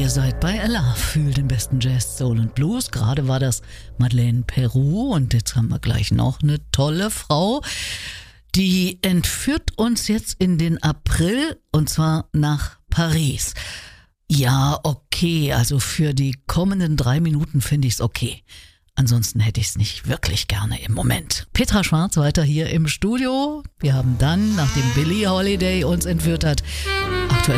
Ihr seid bei Ella, fühlt den besten Jazz, Soul und Blues. Gerade war das Madeleine Peru und jetzt haben wir gleich noch eine tolle Frau. Die entführt uns jetzt in den April und zwar nach Paris. Ja, okay, also für die kommenden 3 Minuten finde ich es okay. Ansonsten hätte ich es nicht wirklich gerne im Moment. Petra Schwarz weiter hier im Studio. Wir haben dann, nachdem Billie Holiday uns entführt hat, aktuell